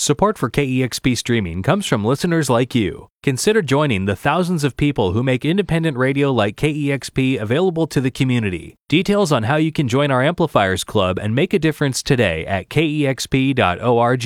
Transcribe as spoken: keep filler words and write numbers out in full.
Support for K E X P Streaming comes from listeners like you. Consider joining the thousands of people who make independent radio like K E X P available to the community. Details on how you can join our Amplifiers Club and make a difference today at K E X P dot org.